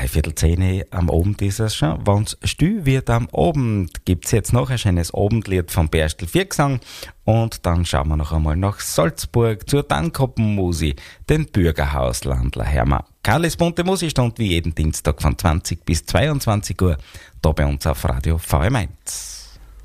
9:15 am Abend ist es schon. Wenn's still wird am Abend, gibt's jetzt noch ein schönes Abendlied vom Berstel Viergesang. Und dann schauen wir noch einmal nach Salzburg zur Dankoppenmusi, den Bürgerhauslandler Hermann. Karlis bunte Musikstund wie jeden Dienstag von 20 bis 22 Uhr, da bei uns auf Radio VM1.